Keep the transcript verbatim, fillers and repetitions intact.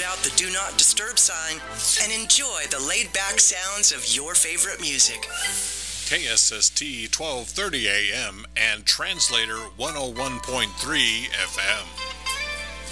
out the Do Not Disturb sign and enjoy the laid-back sounds of your favorite music. K S S T twelve thirty A M and Translator one oh one point three F M.